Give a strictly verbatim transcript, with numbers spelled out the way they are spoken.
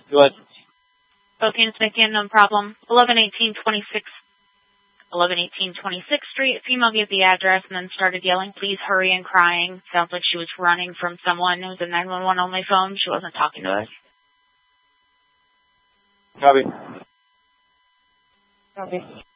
Go ahead. Spokane, Spokane, no problem. eleven eighteen twenty-sixth eleven eighteen twenty-sixth Street. A female gave the address and then started yelling, please hurry, and crying. Sounds like she was running from someone. It was a nine one one only phone. She wasn't talking to us. Copy. Copy.